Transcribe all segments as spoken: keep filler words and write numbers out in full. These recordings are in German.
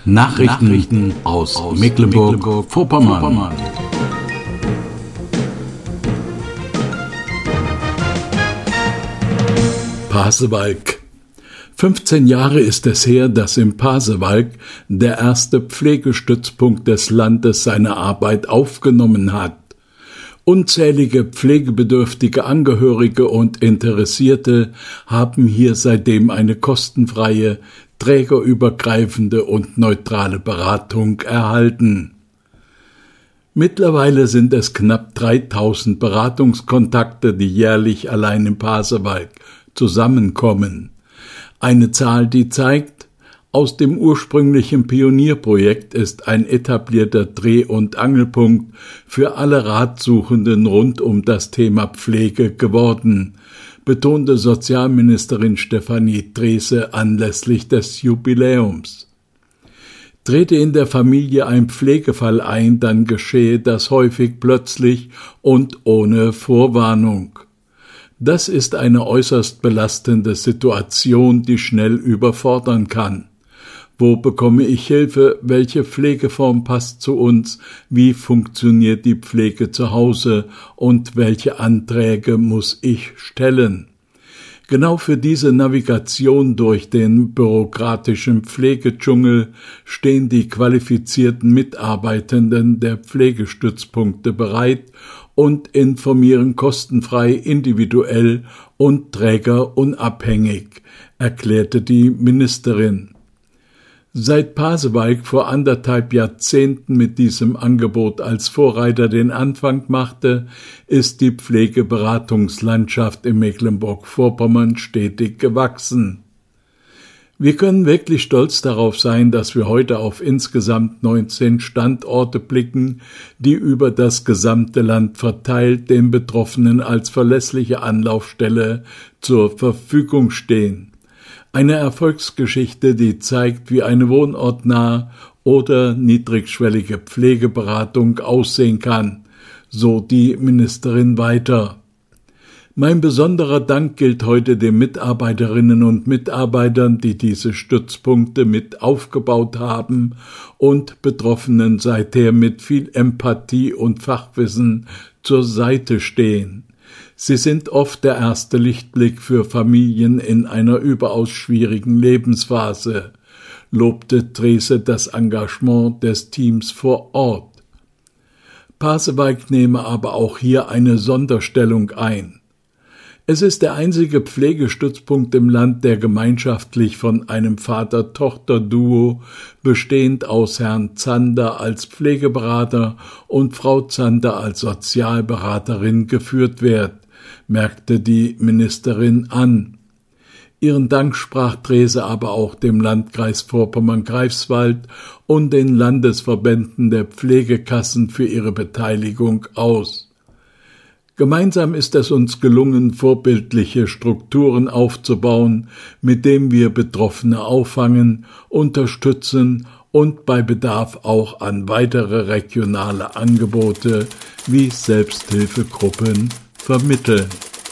Nachrichten, Nachrichten aus, aus Mecklenburg-Vorpommern. Mecklenburg Pasewalk. fünfzehn Jahre ist es her, dass im Pasewalk der erste Pflegestützpunkt des Landes seine Arbeit aufgenommen hat. Unzählige pflegebedürftige Angehörige und Interessierte haben hier seitdem eine kostenfreie, trägerübergreifende und neutrale Beratung erhalten. Mittlerweile sind es knapp dreitausend Beratungskontakte, die jährlich allein im Pasewalk zusammenkommen. Eine Zahl, die zeigt, aus dem ursprünglichen Pionierprojekt ist ein etablierter Dreh- und Angelpunkt für alle Ratsuchenden rund um das Thema Pflege geworden, betonte Sozialministerin Stefanie Drese anlässlich des Jubiläums. Trete in der Familie ein Pflegefall ein, dann geschehe das häufig plötzlich und ohne Vorwarnung. Das ist eine äußerst belastende Situation, die schnell überfordern kann. Wo bekomme ich Hilfe? Welche Pflegeform passt zu uns? Wie funktioniert die Pflege zu Hause? Und welche Anträge muss ich stellen? Genau für diese Navigation durch den bürokratischen Pflegedschungel stehen die qualifizierten Mitarbeitenden der Pflegestützpunkte bereit und informieren kostenfrei, individuell und trägerunabhängig, erklärte die Ministerin. Seit Pasewalk vor anderthalb Jahrzehnten mit diesem Angebot als Vorreiter den Anfang machte, ist die Pflegeberatungslandschaft in Mecklenburg-Vorpommern stetig gewachsen. Wir können wirklich stolz darauf sein, dass wir heute auf insgesamt neunzehn Standorte blicken, die über das gesamte Land verteilt den Betroffenen als verlässliche Anlaufstelle zur Verfügung stehen. Eine Erfolgsgeschichte, die zeigt, wie eine wohnortnahe oder niedrigschwellige Pflegeberatung aussehen kann, so die Ministerin weiter. Mein besonderer Dank gilt heute den Mitarbeiterinnen und Mitarbeitern, die diese Stützpunkte mit aufgebaut haben und Betroffenen seither mit viel Empathie und Fachwissen zur Seite stehen. Sie sind oft der erste Lichtblick für Familien in einer überaus schwierigen Lebensphase, lobte Drese das Engagement des Teams vor Ort. Pasewalk nehme aber auch hier eine Sonderstellung ein. Es ist der einzige Pflegestützpunkt im Land, der gemeinschaftlich von einem Vater-Tochter-Duo, bestehend aus Herrn Zander als Pflegeberater und Frau Zander als Sozialberaterin geführt wird, merkte die Ministerin an. Ihren Dank sprach Drese aber auch dem Landkreis Vorpommern-Greifswald und den Landesverbänden der Pflegekassen für ihre Beteiligung aus. Gemeinsam ist es uns gelungen, vorbildliche Strukturen aufzubauen, mit denen wir Betroffene auffangen, unterstützen und bei Bedarf auch an weitere regionale Angebote wie Selbsthilfegruppen vermitteln.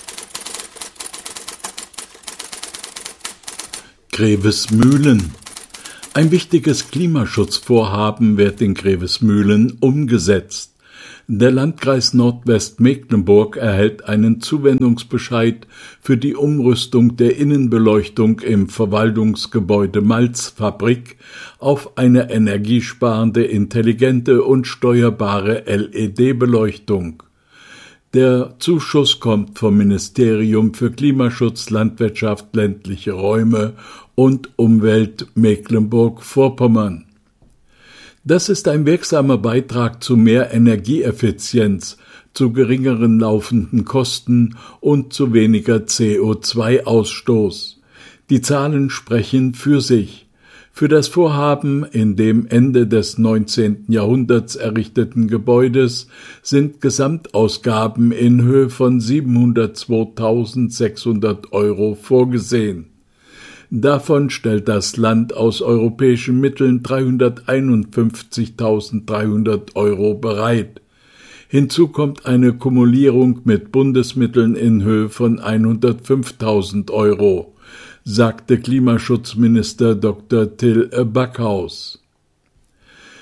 Grevesmühlen. Ein wichtiges Klimaschutzvorhaben wird in Grevesmühlen umgesetzt. Der Landkreis Nordwestmecklenburg erhält einen Zuwendungsbescheid für die Umrüstung der Innenbeleuchtung im Verwaltungsgebäude Malzfabrik auf eine energiesparende, intelligente und steuerbare L E D-Beleuchtung. Der Zuschuss kommt vom Ministerium für Klimaschutz, Landwirtschaft, ländliche Räume und Umwelt Mecklenburg-Vorpommern. Das ist ein wirksamer Beitrag zu mehr Energieeffizienz, zu geringeren laufenden Kosten und zu weniger C O zwei Ausstoß. Die Zahlen sprechen für sich. Für das Vorhaben in dem Ende des neunzehnten Jahrhunderts errichteten Gebäudes sind Gesamtausgaben in Höhe von siebenhundertzweitausendsechshundert Euro vorgesehen. Davon stellt das Land aus europäischen Mitteln dreihunderteinundfünfzigtausenddreihundert Euro bereit. Hinzu kommt eine Kumulierung mit Bundesmitteln in Höhe von hundertfünftausend Euro, sagte Klimaschutzminister Doktor Till Backhaus.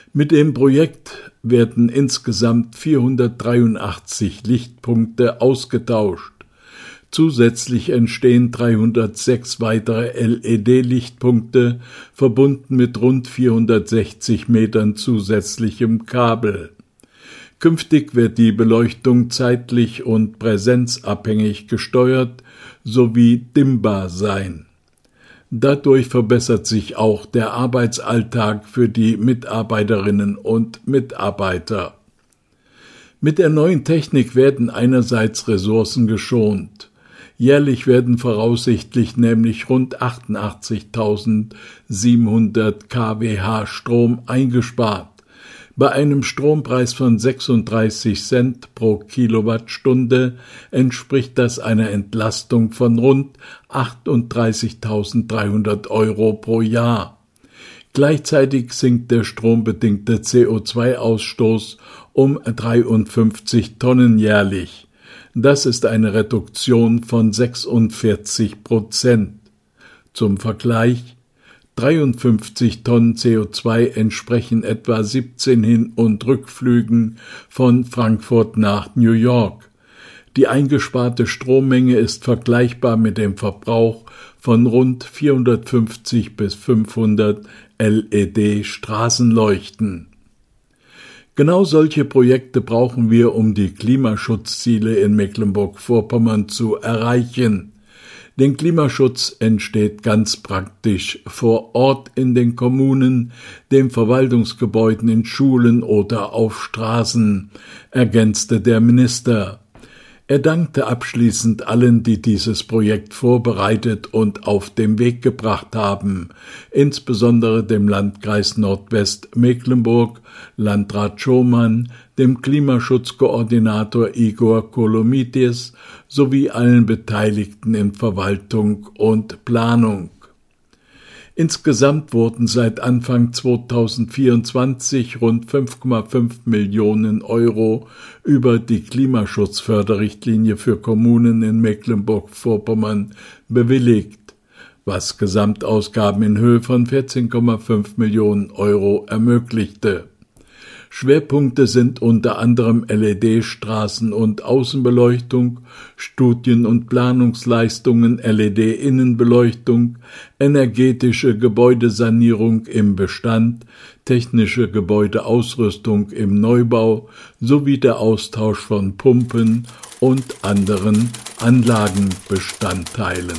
Mit dem Projekt werden insgesamt vierhundertdreiundachtzig Lichtpunkte ausgetauscht. Zusätzlich entstehen dreihundertsechs weitere L E D-Lichtpunkte, verbunden mit rund vierhundertsechzig Metern zusätzlichem Kabel. Künftig wird die Beleuchtung zeitlich und präsenzabhängig gesteuert sowie dimmbar sein. Dadurch verbessert sich auch der Arbeitsalltag für die Mitarbeiterinnen und Mitarbeiter. Mit der neuen Technik werden einerseits Ressourcen geschont. Jährlich werden voraussichtlich nämlich rund achtundachtzigtausendsiebenhundert Kilowatt Strom eingespart. Bei einem Strompreis von sechsunddreißig Cent pro Kilowattstunde entspricht das einer Entlastung von rund achtunddreißigtausenddreihundert Euro pro Jahr. Gleichzeitig sinkt der strombedingte C O zwei Ausstoß um dreiundfünfzig Tonnen jährlich. Das ist eine Reduktion von sechsundvierzig Prozent. Zum Vergleich: dreiundfünfzig Tonnen C O zwei entsprechen etwa siebzehn Hin- und Rückflügen von Frankfurt nach New York. Die eingesparte Strommenge ist vergleichbar mit dem Verbrauch von rund vierhundertfünfzig bis fünfhundert L E D-Straßenleuchten. Genau solche Projekte brauchen wir, um die Klimaschutzziele in Mecklenburg-Vorpommern zu erreichen. Denn Klimaschutz entsteht ganz praktisch vor Ort in den Kommunen, den Verwaltungsgebäuden, in Schulen oder auf Straßen, ergänzte der Minister. Er dankte abschließend allen, die dieses Projekt vorbereitet und auf den Weg gebracht haben, insbesondere dem Landkreis Nordwestmecklenburg, Landrat Schomann, dem Klimaschutzkoordinator Igor Kolomitis sowie allen Beteiligten in Verwaltung und Planung. Insgesamt wurden seit Anfang zweitausendvierundzwanzig rund fünf Komma fünf Millionen Euro über die Klimaschutzförderrichtlinie für Kommunen in Mecklenburg-Vorpommern bewilligt, was Gesamtausgaben in Höhe von vierzehn Komma fünf Millionen Euro ermöglichte. Schwerpunkte sind unter anderem L E D-Straßen- und Außenbeleuchtung, Studien- und Planungsleistungen, L E D-Innenbeleuchtung, energetische Gebäudesanierung im Bestand, technische Gebäudeausrüstung im Neubau sowie der Austausch von Pumpen und anderen Anlagenbestandteilen.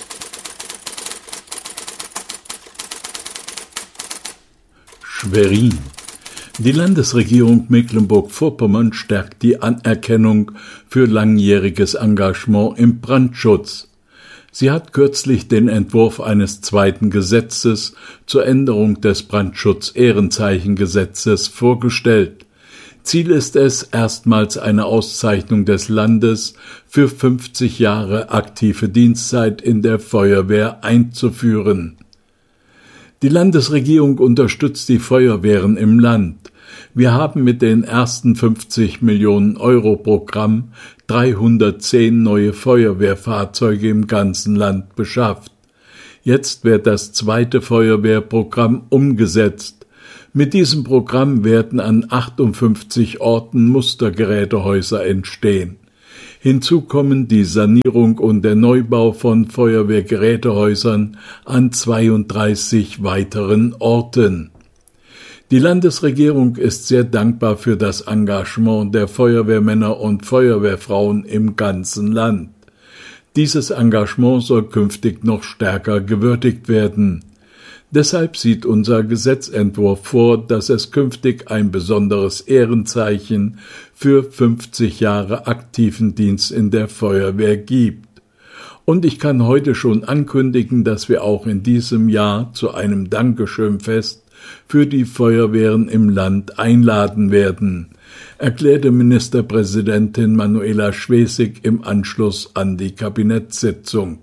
Schwerin. Die Landesregierung Mecklenburg-Vorpommern stärkt die Anerkennung für langjähriges Engagement im Brandschutz. Sie hat kürzlich den Entwurf eines zweiten Gesetzes zur Änderung des Brandschutz-Ehrenzeichen-Gesetzes vorgestellt. Ziel ist es, erstmals eine Auszeichnung des Landes für fünfzig Jahre aktive Dienstzeit in der Feuerwehr einzuführen. Die Landesregierung unterstützt die Feuerwehren im Land. Wir haben mit den ersten fünfzig Millionen Euro Programm dreihundertzehn neue Feuerwehrfahrzeuge im ganzen Land beschafft. Jetzt wird das zweite Feuerwehrprogramm umgesetzt. Mit diesem Programm werden an achtundfünfzig Orten Mustergerätehäuser entstehen. Hinzu kommen die Sanierung und der Neubau von Feuerwehrgerätehäusern an zweiunddreißig weiteren Orten. Die Landesregierung ist sehr dankbar für das Engagement der Feuerwehrmänner und Feuerwehrfrauen im ganzen Land. Dieses Engagement soll künftig noch stärker gewürdigt werden. Deshalb sieht unser Gesetzentwurf vor, dass es künftig ein besonderes Ehrenzeichen für fünfzig Jahre aktiven Dienst in der Feuerwehr gibt. Und ich kann heute schon ankündigen, dass wir auch in diesem Jahr zu einem Dankeschönfest für die Feuerwehren im Land einladen werden, erklärte Ministerpräsidentin Manuela Schwesig im Anschluss an die Kabinettssitzung.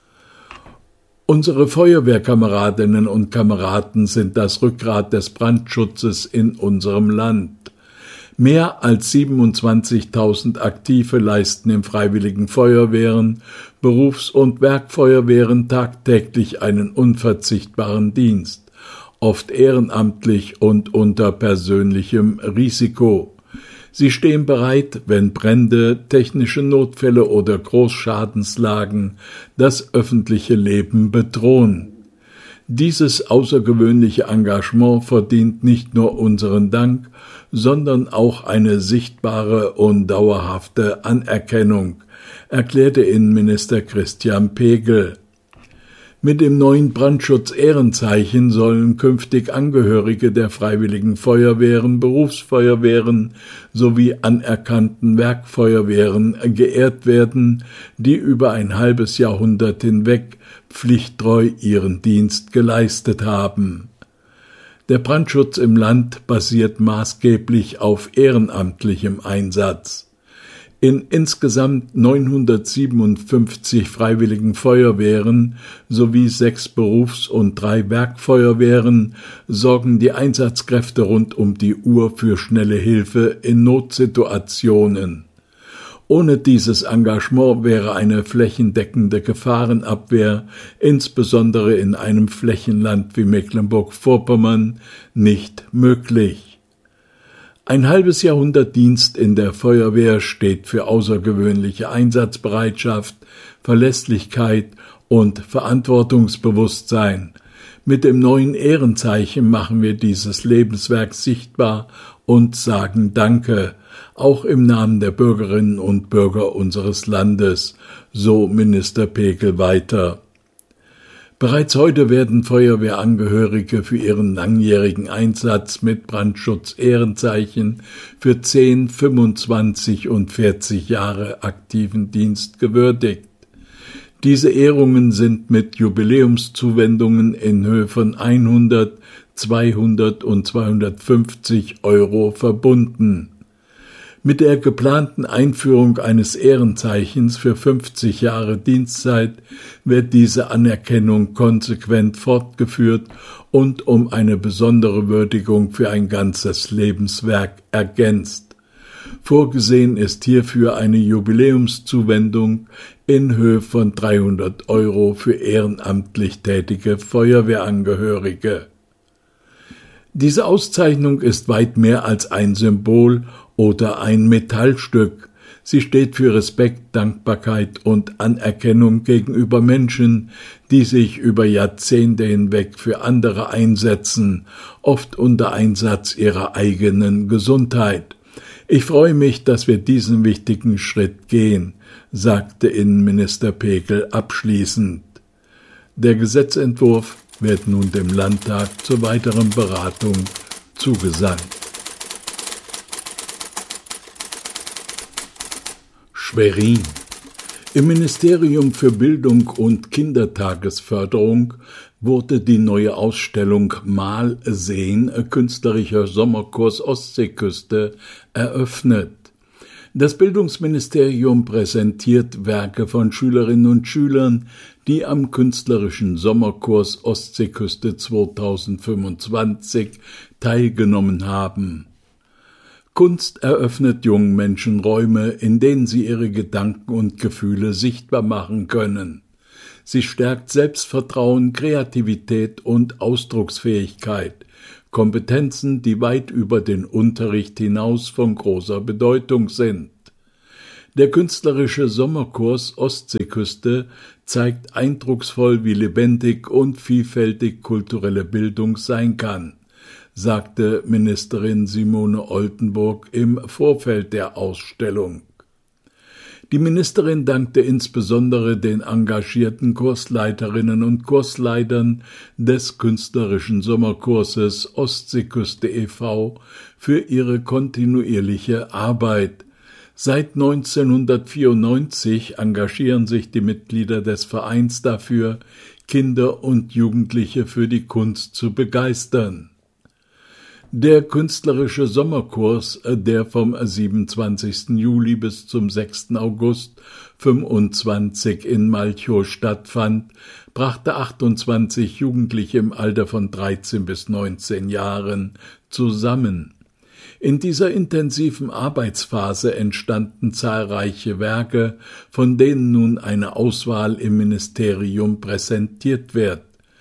Unsere Feuerwehrkameradinnen und Kameraden sind das Rückgrat des Brandschutzes in unserem Land. Mehr als siebenundzwanzigtausend Aktive leisten in freiwilligen Feuerwehren, Berufs- und Werkfeuerwehren tagtäglich einen unverzichtbaren Dienst. oft ehrenamtlich und unter persönlichem Risiko. Sie stehen bereit, wenn Brände, technische Notfälle oder Großschadenslagen das öffentliche Leben bedrohen. Dieses außergewöhnliche Engagement verdient nicht nur unseren Dank, sondern auch eine sichtbare und dauerhafte Anerkennung, erklärte Innenminister Christian Pegel. Mit dem neuen Brandschutz-Ehrenzeichen sollen künftig Angehörige der Freiwilligen Feuerwehren, Berufsfeuerwehren sowie anerkannten Werkfeuerwehren geehrt werden, die über ein halbes Jahrhundert hinweg pflichttreu ihren Dienst geleistet haben. Der Brandschutz im Land basiert maßgeblich auf ehrenamtlichem Einsatz. In insgesamt neunhundertsiebenundfünfzig Freiwilligen Feuerwehren sowie sechs Berufs- und drei Werkfeuerwehren sorgen die Einsatzkräfte rund um die Uhr für schnelle Hilfe in Notsituationen. Ohne dieses Engagement wäre eine flächendeckende Gefahrenabwehr, insbesondere in einem Flächenland wie Mecklenburg-Vorpommern, nicht möglich. Ein halbes Jahrhundert Dienst in der Feuerwehr steht für außergewöhnliche Einsatzbereitschaft, Verlässlichkeit und Verantwortungsbewusstsein. Mit dem neuen Ehrenzeichen machen wir dieses Lebenswerk sichtbar und sagen Danke, auch im Namen der Bürgerinnen und Bürger unseres Landes, so Minister Pegel weiter. Bereits heute werden Feuerwehrangehörige für ihren langjährigen Einsatz mit Brandschutz-Ehrenzeichen für zehn, fünfundzwanzig und vierzig Jahre aktiven Dienst gewürdigt. Diese Ehrungen sind mit Jubiläumszuwendungen in Höhe von hundert, zweihundert und zweihundertfünfzig Euro verbunden. Mit der geplanten Einführung eines Ehrenzeichens für fünfzig Jahre Dienstzeit wird diese Anerkennung konsequent fortgeführt und um eine besondere Würdigung für ein ganzes Lebenswerk ergänzt. Vorgesehen ist hierfür eine Jubiläumszuwendung in Höhe von dreihundert Euro für ehrenamtlich tätige Feuerwehrangehörige. Diese Auszeichnung ist weit mehr als ein Symbol oder ein Metallstück. Sie steht für Respekt, Dankbarkeit und Anerkennung gegenüber Menschen, die sich über Jahrzehnte hinweg für andere einsetzen, oft unter Einsatz ihrer eigenen Gesundheit. Ich freue mich, dass wir diesen wichtigen Schritt gehen, sagte Innenminister Pegel abschließend. Der Gesetzentwurf wird nun dem Landtag zur weiteren Beratung zugesandt. Schwerin. Im Ministerium für Bildung und Kindertagesförderung wurde die neue Ausstellung Mal sehen, künstlerischer Sommerkurs Ostseeküste eröffnet. Das Bildungsministerium präsentiert Werke von Schülerinnen und Schülern, die am künstlerischen Sommerkurs Ostseeküste zweitausendfünfundzwanzig teilgenommen haben. Kunst eröffnet jungen Menschen Räume, in denen sie ihre Gedanken und Gefühle sichtbar machen können. Sie stärkt Selbstvertrauen, Kreativität und Ausdrucksfähigkeit, Kompetenzen, die weit über den Unterricht hinaus von großer Bedeutung sind. Der künstlerische Sommerkurs Ostseeküste zeigt eindrucksvoll, wie lebendig und vielfältig kulturelle Bildung sein kann, sagte Ministerin Simone Oldenburg im Vorfeld der Ausstellung. Die Ministerin dankte insbesondere den engagierten Kursleiterinnen und Kursleitern des künstlerischen Sommerkurses Ostseeküste e V für ihre kontinuierliche Arbeit. Seit neunzehnhundertvierundneunzig engagieren sich die Mitglieder des Vereins dafür, Kinder und Jugendliche für die Kunst zu begeistern. Der künstlerische Sommerkurs, der vom siebenundzwanzigsten Juli bis zum sechsten August fünfundzwanzig in Malchow stattfand, brachte achtundzwanzig Jugendliche im Alter von dreizehn bis neunzehn Jahren zusammen. In dieser intensiven Arbeitsphase entstanden zahlreiche Werke, von denen nun eine Auswahl im Ministerium präsentiert wird.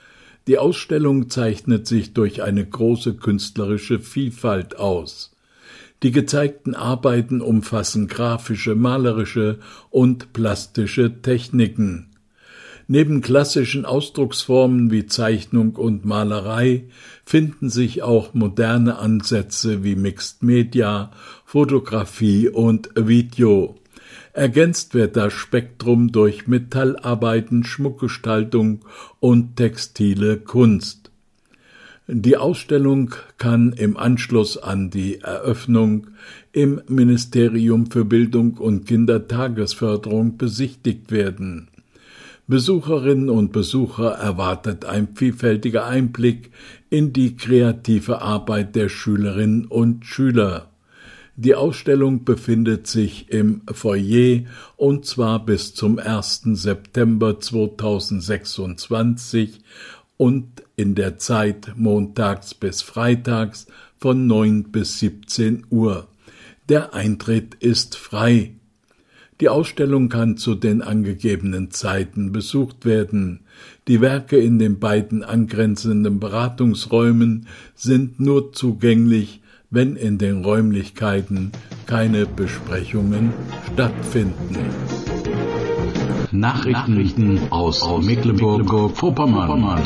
Die Ausstellung zeichnet sich durch eine große künstlerische Vielfalt aus. Die gezeigten Arbeiten umfassen grafische, malerische und plastische Techniken. Neben klassischen Ausdrucksformen wie Zeichnung und Malerei finden sich auch moderne Ansätze wie Mixed Media, Fotografie und Video. Ergänzt wird das Spektrum durch Metallarbeiten, Schmuckgestaltung und textile Kunst. Die Ausstellung kann im Anschluss an die Eröffnung im Ministerium für Bildung und Kindertagesförderung besichtigt werden. Besucherinnen und Besucher erwartet ein vielfältiger Einblick in die kreative Arbeit der Schülerinnen und Schüler. Die Ausstellung befindet sich im Foyer und zwar bis zum ersten September zweitausendsechsundzwanzig und in der Zeit montags bis freitags von neun bis siebzehn Uhr. Der Eintritt ist frei. Die Ausstellung kann zu den angegebenen Zeiten besucht werden. Die Werke in den beiden angrenzenden Beratungsräumen sind nur zugänglich, wenn in den Räumlichkeiten keine Besprechungen stattfinden. Nachrichten, Nachrichten aus, aus Mecklenburg-Vorpommern.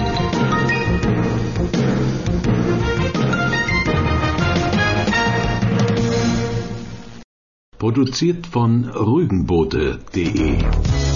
Produziert von Rügenboote punkt de